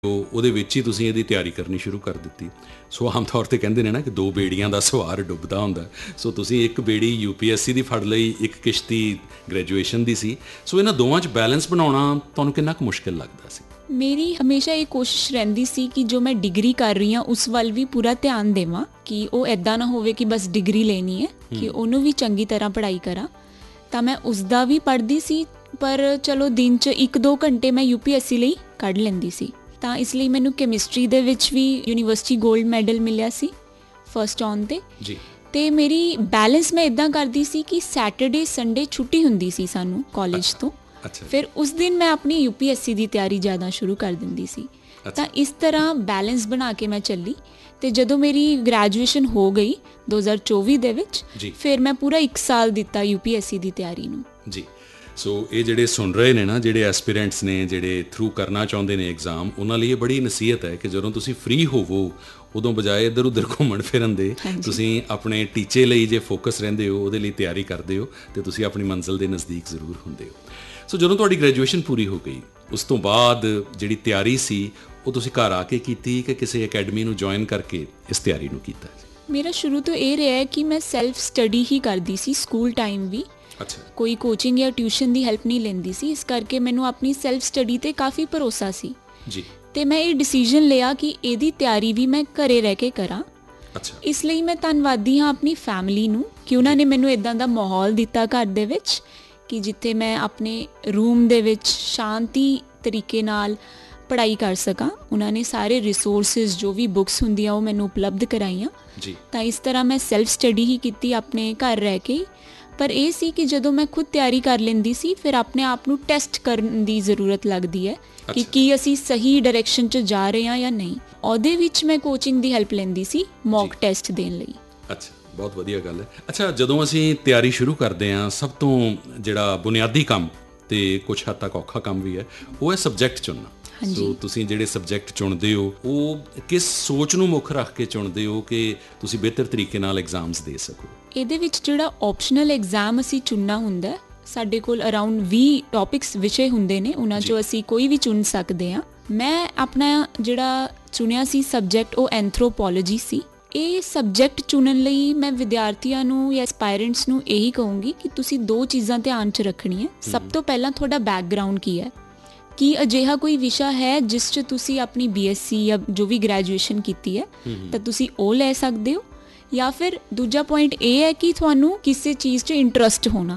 ਉਹਦੇ ਵਿੱਚ ਹੀ ਤੁਸੀਂ ਇਹਦੀ ਤਿਆਰੀ ਕਰਨੀ ਸ਼ੁਰੂ ਕਰ ਦਿੱਤੀ। ਸੋ ਆਮ ਤੌਰ 'ਤੇ ਕਹਿੰਦੇ ਨੇ ਨਾ ਕਿ ਦੋ ਬੇੜੀਆਂ ਦਾ ਸਵਾਰ ਡੁੱਬਦਾ ਹੁੰਦਾ। ਸੋ ਤੁਸੀਂ ਇੱਕ ਬੇੜੀ UPSC ਦੀ ਫੜ ਲਈ, ਇੱਕ ਕਿਸ਼ਤੀ ਗ੍ਰੈਜੂਏਸ਼ਨ ਦੀ ਸੀ। ਸੋ ਇਹਨਾਂ ਦੋਵਾਂ 'ਚ ਬੈਲੈਂਸ ਬਣਾਉਣਾ ਤੁਹਾਨੂੰ ਕਿੰਨਾ ਕੁ ਮੁਸ਼ਕਿਲ ਲੱਗਦਾ ਸੀ? ਮੇਰੀ ਹਮੇਸ਼ਾ ਇਹ ਕੋਸ਼ਿਸ਼ ਰਹਿੰਦੀ ਸੀ ਕਿ ਜੋ ਮੈਂ ਡਿਗਰੀ ਕਰ ਰਹੀ ਹਾਂ ਉਸ ਵੱਲ ਵੀ ਪੂਰਾ ਧਿਆਨ ਦੇਵਾਂ, ਕਿ ਉਹ ਇੱਦਾਂ ਨਾ ਹੋਵੇ ਕਿ ਬਸ ਡਿਗਰੀ ਲੈਣੀ ਹੈ, ਕਿ ਉਹਨੂੰ ਵੀ ਚੰਗੀ ਤਰ੍ਹਾਂ ਪੜ੍ਹਾਈ ਕਰਾਂ। ਤਾਂ ਮੈਂ ਉਸਦਾ ਵੀ ਪੜ੍ਹਦੀ ਸੀ, ਪਰ ਚਲੋ ਦਿਨ 'ਚ 1-2 ਘੰਟੇ ਮੈਂ UPSC ਲਈ ਕੱਢ ਲੈਂਦੀ ਸੀ। ਤਾਂ ਇਸ ਲਈ ਮੈਨੂੰ ਕੈਮਿਸਟਰੀ ਦੇ ਵਿੱਚ ਵੀ ਯੂਨੀਵਰਸਿਟੀ ਗੋਲਡ ਮੈਡਲ ਮਿਲਿਆ ਸੀ ਫਸਟ ਔਨ 'ਤੇ ਜੀ। ਅਤੇ ਮੇਰੀ ਬੈਲੈਂਸ ਮੈਂ ਇੱਦਾਂ ਕਰਦੀ ਸੀ ਕਿ ਸੈਟਰਡੇ ਸੰਡੇ ਛੁੱਟੀ ਹੁੰਦੀ ਸੀ ਸਾਨੂੰ ਕਾਲਜ ਤੋਂ। ਫਿਰ ਉਸ ਦਿਨ ਮੈਂ ਆਪਣੀ UPSC ਦੀ ਤਿਆਰੀ ਜ਼ਿਆਦਾ ਸ਼ੁਰੂ ਕਰ ਦਿੰਦੀ ਸੀ। ਤਾਂ ਇਸ ਤਰ੍ਹਾਂ ਬੈਲੈਂਸ ਬਣਾ ਕੇ ਮੈਂ ਚੱਲੀ। ਅਤੇ ਜਦੋਂ ਮੇਰੀ ਗ੍ਰੈਜੂਏਸ਼ਨ ਹੋ ਗਈ 2024 ਦੇ ਵਿੱਚ, ਫਿਰ ਮੈਂ ਪੂਰਾ 1 ਸਾਲ ਦਿੱਤਾ UPSC ਦੀ ਤਿਆਰੀ ਨੂੰ ਜੀ। ਸੋ ਇਹ ਜਿਹੜੇ ਸੁਣ ਰਹੇ ਨੇ ਨਾ, ਜਿਹੜੇ ਐਸਪੀਰੈਂਟਸ ਨੇ, ਜਿਹੜੇ ਥਰੂ ਕਰਨਾ ਚਾਹੁੰਦੇ ਨੇ ਐਗਜ਼ਾਮ, ਉਹਨਾਂ ਲਈ ਇਹ ਬੜੀ ਨਸੀਹਤ ਹੈ ਕਿ ਜਦੋਂ ਤੁਸੀਂ ਫ੍ਰੀ ਹੋਵੋ ਉਦੋਂ ਬਜਾਏ ਇੱਧਰ ਉੱਧਰ ਘੁੰਮਣ ਫਿਰਨ ਦੇ, ਤੁਸੀਂ ਆਪਣੇ ਟੀਚੇ ਲਈ ਜੇ ਫੋਕਸ ਰਹਿੰਦੇ ਹੋ, ਉਹਦੇ ਲਈ ਤਿਆਰੀ ਕਰਦੇ ਹੋ, ਅਤੇ ਤੁਸੀਂ ਆਪਣੀ ਮੰਜ਼ਿਲ ਦੇ ਨਜ਼ਦੀਕ ਜ਼ਰੂਰ ਹੁੰਦੇ ਹੋ। ਸੋ ਜਦੋਂ ਤੁਹਾਡੀ ਗ੍ਰੈਜੂਏਸ਼ਨ ਪੂਰੀ ਹੋ ਗਈ, ਉਸ ਤੋਂ ਬਾਅਦ ਜਿਹੜੀ ਤਿਆਰੀ ਸੀ ਉਹ ਤੁਸੀਂ ਘਰ ਆ ਕੇ ਕੀਤੀ ਕਿ ਕਿਸੇ ਅਕੈਡਮੀ ਨੂੰ ਜੁਆਇਨ ਕਰਕੇ ਇਸ ਤਿਆਰੀ ਨੂੰ ਕੀਤਾ? ਮੇਰਾ ਸ਼ੁਰੂ ਤੋਂ ਇਹ ਰਿਹਾ ਹੈ ਕਿ ਮੈਂ ਸੈਲਫ ਸਟੱਡੀ ਹੀ ਕਰਦੀ ਸੀ ਸਕੂਲ ਟਾਈਮ ਵੀ। ਕੋਈ ਕੋਚਿੰਗ ਜਾਂ ਟਿਊਸ਼ਨ ਦੀ ਹੈਲਪ ਨਹੀਂ ਲੈਂਦੀ ਸੀ। ਇਸ ਕਰਕੇ ਮੈਨੂੰ ਆਪਣੀ ਸੈਲਫ ਸਟੱਡੀ 'ਤੇ ਕਾਫੀ ਭਰੋਸਾ ਸੀ ਜੀ। ਅਤੇ ਮੈਂ ਇਹ ਡਿਸੀਜ਼ਨ ਲਿਆ ਕਿ ਇਹਦੀ ਤਿਆਰੀ ਵੀ ਮੈਂ ਘਰੇ ਰਹਿ ਕੇ ਕਰਾਂ। ਇਸ ਲਈ ਮੈਂ ਧੰਨਵਾਦੀ ਹਾਂ ਆਪਣੀ ਫੈਮਿਲੀ ਨੂੰ ਕਿ ਉਹਨਾਂ ਨੇ ਮੈਨੂੰ ਇੱਦਾਂ ਦਾ ਮਾਹੌਲ ਦਿੱਤਾ ਘਰ ਦੇ ਵਿੱਚ ਕਿ ਜਿੱਥੇ ਮੈਂ ਆਪਣੇ ਰੂਮ ਦੇ ਵਿੱਚ ਸ਼ਾਂਤੀ ਤਰੀਕੇ ਨਾਲ ਪੜ੍ਹਾਈ ਕਰ ਸਕਾਂ। ਉਹਨਾਂ ਨੇ ਸਾਰੇ ਰਿਸੋਰਸਿਸ, ਜੋ ਵੀ ਬੁੱਕਸ ਹੁੰਦੀਆਂ, ਉਹ ਮੈਨੂੰ ਉਪਲਬਧ ਕਰਾਈਆਂ ਜੀ। ਤਾਂ ਇਸ ਤਰ੍ਹਾਂ ਮੈਂ ਸੈਲਫ ਸਟੱਡੀ ਹੀ ਕੀਤੀ ਆਪਣੇ ਘਰ ਰਹਿ ਕੇ। ਪਰ ਇਹ ਸੀ ਕਿ ਜਦੋਂ ਮੈਂ ਖੁਦ ਤਿਆਰੀ ਕਰ ਲੈਂਦੀ ਸੀ, ਫਿਰ ਆਪਣੇ ਆਪ ਨੂੰ ਟੈਸਟ ਕਰਨ ਦੀ ਜ਼ਰੂਰਤ ਲੱਗਦੀ ਹੈ ਕਿ ਕੀ ਅਸੀਂ ਸਹੀ ਡਾਇਰੈਕਸ਼ਨ 'ਚ ਜਾ ਰਹੇ ਹਾਂ ਜਾਂ ਨਹੀਂ। ਉਹਦੇ ਵਿੱਚ ਮੈਂ ਕੋਚਿੰਗ ਦੀ ਹੈਲਪ ਲੈਂਦੀ ਸੀ ਮੌਕ ਟੈਸਟ ਦੇਣ ਲਈ। ਅੱਛਾ, ਬਹੁਤ ਵਧੀਆ ਗੱਲ ਹੈ। ਅੱਛਾ, ਜਦੋਂ ਅਸੀਂ ਤਿਆਰੀ ਸ਼ੁਰੂ ਕਰਦੇ ਹਾਂ, ਸਭ ਤੋਂ ਜਿਹੜਾ ਬੁਨਿਆਦੀ ਕੰਮ ਅਤੇ ਕੁਛ ਹੱਦ ਤੱਕ ਔਖਾ ਕੰਮ ਵੀ ਹੈ, ਉਹ ਹੈ ਸਬਜੈਕਟ ਚੁਣਨਾ। ਸੋ ਤੁਸੀਂ ਜਿਹੜੇ ਸਬਜੈਕਟ ਚੁਣਦੇ ਹੋ, ਉਹ ਕਿਸ ਸੋਚ ਨੂੰ ਮੁੱਖ ਰੱਖ ਕੇ ਚੁਣਦੇ ਹੋ ਕਿ ਤੁਸੀਂ ਬਿਹਤਰ ਤਰੀਕੇ ਨਾਲ ਐਗਜ਼ਾਮਸ ਦੇ ਸਕੋ? ਇਹਦੇ ਵਿੱਚ ਜਿਹੜਾ ਆਪਸ਼ਨਲ ਐਗਜ਼ਾਮ ਅਸੀਂ ਚੁਣਨਾ ਹੁੰਦਾ, ਸਾਡੇ ਕੋਲ ਅਰਾਊਂਡ 20 ਟੌਪਿਕਸ ਵਿਸ਼ੇ ਹੁੰਦੇ ਨੇ, ਉਹਨਾਂ 'ਚੋਂ ਅਸੀਂ ਕੋਈ ਵੀ ਚੁਣ ਸਕਦੇ ਹਾਂ। ਮੈਂ ਆਪਣਾ ਜਿਹੜਾ ਚੁਣਿਆ ਸੀ ਸਬਜੈਕਟ, ਉਹ ਐਂਥਰੋਪੋਲੋਜੀ ਸੀ। ਇਹ ਸਬਜੈਕਟ ਚੁਣਨ ਲਈ ਮੈਂ ਵਿਦਿਆਰਥੀਆਂ ਨੂੰ ਜਾਂ ਐਸਪਾਇਰੈਂਟਸ ਨੂੰ ਇਹੀ ਕਹੂੰਗੀ ਕਿ ਤੁਸੀਂ 2 ਚੀਜ਼ਾਂ ਧਿਆਨ 'ਚ ਰੱਖਣੀਆਂ। ਸਭ ਤੋਂ ਪਹਿਲਾਂ ਤੁਹਾਡਾ ਬੈਕਗਰਾਊਂਡ ਕੀ ਹੈ, ਕੀ ਅਜਿਹਾ ਕੋਈ ਵਿਸ਼ਾ ਹੈ ਜਿਸ 'ਚ ਤੁਸੀਂ ਆਪਣੀ BSc ਜਾਂ ਜੋ ਵੀ ਗ੍ਰੈਜੂਏਸ਼ਨ ਕੀਤੀ ਹੈ ਤਾਂ ਤੁਸੀਂ ਉਹ ਲੈ ਸਕਦੇ ਹੋ। ਜਾਂ ਫਿਰ ਦੂਜਾ ਪੁਆਇੰਟ ਇਹ ਹੈ ਕਿ ਤੁਹਾਨੂੰ ਕਿਸੇ ਚੀਜ਼ 'ਚ ਇੰਟਰਸਟ ਹੋਣਾ।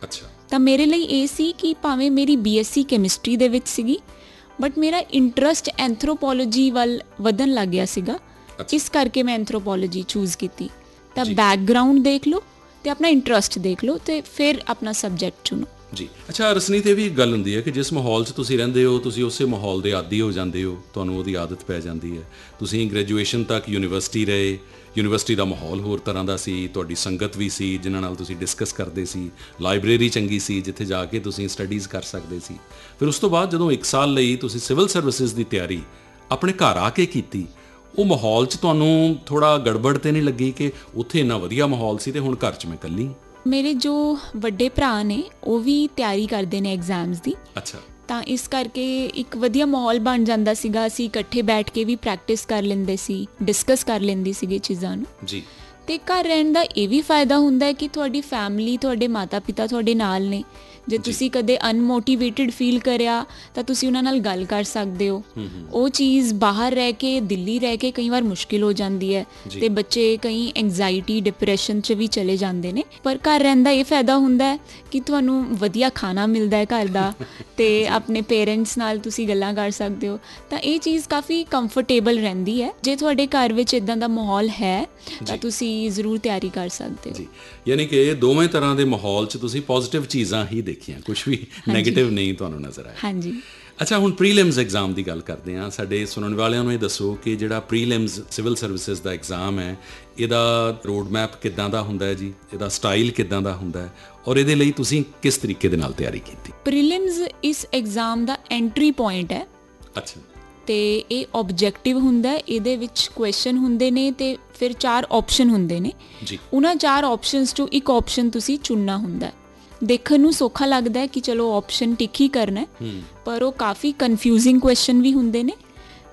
ਤਾਂ ਮੇਰੇ ਲਈ ਇਹ ਸੀ ਕਿ ਭਾਵੇਂ ਮੇਰੀ BSc ਕੈਮਿਸਟਰੀ ਦੇ ਵਿੱਚ ਸੀਗੀ, ਬਟ ਮੇਰਾ ਇੰਟਰਸਟ ਐਂਥਰੋਪੋਲੋਜੀ ਵੱਲ ਵਧਣ ਲੱਗ ਗਿਆ ਸੀਗਾ। ਇਸ ਕਰਕੇ ਮੈਂ ਐਂਥਰੋਪੋਲੋਜੀ ਚੂਜ਼ ਕੀਤੀ। ਤਾਂ ਬੈਕਗਰਾਊਂਡ ਦੇਖ ਲਓ ਅਤੇ ਆਪਣਾ ਇੰਟਰਸਟ ਦੇਖ ਲਓ ਅਤੇ ਫਿਰ ਆਪਣਾ ਸਬਜੈਕਟ ਚੁਣੋ ਜੀ। ਅੱਛਾ, ਰਸਨੀਤ, ਇਹ ਵੀ ਗੱਲ ਹੁੰਦੀ ਹੈ ਕਿ ਜਿਸ ਮਾਹੌਲ 'ਚ ਤੁਸੀਂ ਰਹਿੰਦੇ ਹੋ, ਤੁਸੀਂ ਉਸੇ ਮਾਹੌਲ ਦੇ ਆਦੀ ਹੋ ਜਾਂਦੇ ਹੋ, ਤੁਹਾਨੂੰ ਉਹਦੀ ਆਦਤ ਪੈ ਜਾਂਦੀ ਹੈ। ਤੁਸੀਂ ਗ੍ਰੈਜੂਏਸ਼ਨ ਤੱਕ ਯੂਨੀਵਰਸਿਟੀ ਰਹੇ, ਯੂਨੀਵਰਸਿਟੀ ਦਾ ਮਾਹੌਲ ਹੋਰ ਤਰ੍ਹਾਂ ਦਾ ਸੀ, ਤੁਹਾਡੀ ਸੰਗਤ ਵੀ ਸੀ ਜਿਨ੍ਹਾਂ ਨਾਲ ਤੁਸੀਂ ਡਿਸਕਸ ਕਰਦੇ ਸੀ, ਲਾਇਬ੍ਰੇਰੀ ਚੰਗੀ ਸੀ ਜਿੱਥੇ ਜਾ ਕੇ ਤੁਸੀਂ ਸਟੱਡੀਜ਼ ਕਰ ਸਕਦੇ ਸੀ। ਫਿਰ ਉਸ ਤੋਂ ਬਾਅਦ ਜਦੋਂ 1 ਸਾਲ ਲਈ ਤੁਸੀਂ ਸਿਵਲ ਸਰਵਿਸਿਜ਼ ਦੀ ਤਿਆਰੀ ਆਪਣੇ ਘਰ ਆ ਕੇ ਕੀਤੀ, ਉਹ ਮਾਹੌਲ 'ਚ ਤੁਹਾਨੂੰ ਥੋੜ੍ਹਾ ਗੜਬੜ ਤਾਂ ਨਹੀਂ ਲੱਗੀ ਕਿ ਉੱਥੇ ਇੰਨਾ ਵਧੀਆ ਮਾਹੌਲ ਸੀ ਅਤੇ ਹੁਣ ਘਰ 'ਚ ਮੈਂ ਇਕੱਲੀ? ਮੇਰੇ ਜੋ ਵੱਡੇ ਭਰਾ ਨੇ ਉਹ ਵੀ ਤਿਆਰੀ ਕਰਦੇ ਨੇ ਐਗਜ਼ਾਮਸ ਦੀ। ਤਾਂ ਇਸ ਕਰਕੇ ਇੱਕ ਵਧੀਆ ਮਾਹੌਲ ਬਣ ਜਾਂਦਾ ਸੀਗਾ। ਅਸੀਂ ਇਕੱਠੇ ਬੈਠ ਕੇ ਵੀ ਪ੍ਰੈਕਟਿਸ ਕਰ ਲੈਂਦੇ ਸੀ, ਡਿਸਕਸ ਕਰ ਲੈਂਦੀ ਸੀਗੀ ਚੀਜ਼ਾਂ ਨੂੰ ਜੀ। ਅਤੇ ਘਰ ਰਹਿਣ ਦਾ ਇਹ ਵੀ ਫਾਇਦਾ ਹੁੰਦਾ ਹੈ ਕਿ ਤੁਹਾਡੀ ਫੈਮਿਲੀ, ਤੁਹਾਡੇ ਮਾਤਾ ਪਿਤਾ ਤੁਹਾਡੇ ਨਾਲ ਨੇ। ਜੇ ਤੁਸੀਂ ਕਦੇ ਅਨਮੋਟੀਵੇਟਿਡ ਫੀਲ ਕਰਿਆ ਤਾਂ ਤੁਸੀਂ ਉਹਨਾਂ ਨਾਲ ਗੱਲ ਕਰ ਸਕਦੇ ਹੋ। ਉਹ ਚੀਜ਼ ਬਾਹਰ ਰਹਿ ਕੇ, ਦਿੱਲੀ ਰਹਿ ਕੇ ਕਈ ਵਾਰ ਮੁਸ਼ਕਿਲ ਹੋ ਜਾਂਦੀ ਹੈ ਅਤੇ ਬੱਚੇ ਕਈ ਐਂਗਜ਼ਾਈਟੀ, ਡਿਪਰੈਸ਼ਨ 'ਚ ਵੀ ਚਲੇ ਜਾਂਦੇ ਨੇ। ਪਰ ਘਰ ਰਹਿਣ ਦਾ ਇਹ ਫਾਇਦਾ ਹੁੰਦਾ ਹੈ ਕਿ ਤੁਹਾਨੂੰ ਵਧੀਆ ਖਾਣਾ ਮਿਲਦਾ ਹੈ ਘਰ ਦਾ, ਅਤੇ ਆਪਣੇ ਪੇਰੈਂਟਸ ਨਾਲ ਤੁਸੀਂ ਗੱਲਾਂ ਕਰ ਸਕਦੇ ਹੋ। ਤਾਂ ਇਹ ਚੀਜ਼ ਕਾਫੀ ਕੰਫਰਟੇਬਲ ਰਹਿੰਦੀ ਹੈ। ਜੇ ਤੁਹਾਡੇ ਘਰ ਵਿੱਚ ਇੱਦਾਂ ਦਾ ਮਾਹੌਲ ਹੈ ਤਾਂ ਤੁਸੀਂ ਜ਼ਰੂਰ ਤਿਆਰੀ ਕਰ ਸਕਦੇ ਹੋ। ਯਾਨੀ ਕਿ ਦੋਵੇਂ ਤਰ੍ਹਾਂ ਦੇ ਮਾਹੌਲ 'ਚ ਤੁਸੀਂ ਪੋਜ਼ੀਟਿਵ ਚੀਜ਼ਾਂ ਹੀ ਦੇਖੀਆਂ, ਕੁਛ ਵੀ ਨੈਗੇਟਿਵ ਨਹੀਂ ਤੁਹਾਨੂੰ ਨਜ਼ਰ ਆਇਆ। ਹਾਂਜੀ। ਅੱਛਾ, ਹੁਣ ਪ੍ਰੀਲਿਮਸ ਐਗਜ਼ਾਮ ਦੀ ਗੱਲ ਕਰਦੇ ਹਾਂ। ਸਾਡੇ ਸੁਣਨ ਵਾਲਿਆਂ ਨੂੰ ਇਹ ਦੱਸੋ ਕਿ ਜਿਹੜਾ ਪ੍ਰੀਲਿਮਸ ਸਿਵਲ ਸਰਵਿਸਿਜ਼ ਦਾ ਐਗਜ਼ਾਮ ਹੈ, ਇਹਦਾ ਰੋਡ ਮੈਪ ਕਿੱਦਾਂ ਦਾ ਹੁੰਦਾ ਹੈ ਜੀ, ਇਹਦਾ ਸਟਾਈਲ ਕਿੱਦਾਂ ਦਾ ਹੁੰਦਾ ਹੈ, ਔਰ ਇਹਦੇ ਲਈ ਤੁਸੀਂ ਕਿਸ ਤਰੀਕੇ ਦੇ ਨਾਲ ਤਿਆਰੀ ਕੀਤੀ? ਪ੍ਰੀਲਿਮਸ ਇਸ ਐਗਜ਼ਾਮ ਦਾ ਐਂਟਰੀ ਪੁਆਇੰਟ ਹੈ। ਅੱਛਾ। ਅਤੇ ਇਹ ਓਬਜੈਕਟਿਵ ਹੁੰਦਾ। ਇਹਦੇ ਵਿੱਚ ਕੁਐਸਚਨ ਹੁੰਦੇ ਨੇ ਅਤੇ ਫਿਰ 4 ਆਪਸ਼ਨ ਹੁੰਦੇ ਨੇ ਜੀ। ਉਹਨਾਂ 4 ਆਪਸ਼ਨਸ 'ਚੋਂ ਇੱਕ ਆਪਸ਼ਨ ਤੁਸੀਂ ਚੁਣਨਾ ਹੁੰਦਾ। ਦੇਖਣ ਨੂੰ ਸੌਖਾ ਲੱਗਦਾ ਹੈ ਕਿ ਚਲੋ ਆਪਸ਼ਨ ਟਿਕ ਹੀ ਕਰਨਾ, ਪਰ ਉਹ ਕਾਫੀ ਕਨਫਿਊਜ਼ਿੰਗ ਕੁਐਸਚਨ ਵੀ ਹੁੰਦੇ ਨੇ